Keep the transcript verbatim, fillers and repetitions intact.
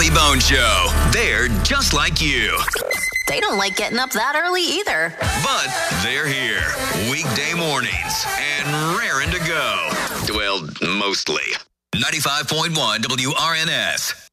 Funny Bone Show. They're just like you. They don't like getting up that early either. But they're here. Weekday mornings and raring to go. Well, mostly. ninety-five point one W R N S.